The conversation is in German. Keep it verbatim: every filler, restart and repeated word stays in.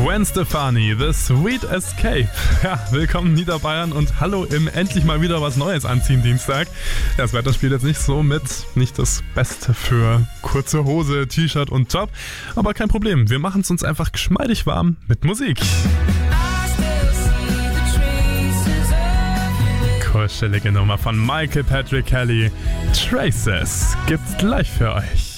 Gwen Stefani, The Sweet Escape. Ja, willkommen Niederbayern und hallo im endlich mal wieder was Neues anziehen Dienstag. Das Wetter spielt jetzt nicht so mit, nicht das Beste für kurze Hose, T-Shirt und Top, aber kein Problem, wir machen es uns einfach geschmeidig warm mit Musik. Kuschelige Nummer von Michael Patrick Kelly, Traces, gibt's gleich für euch.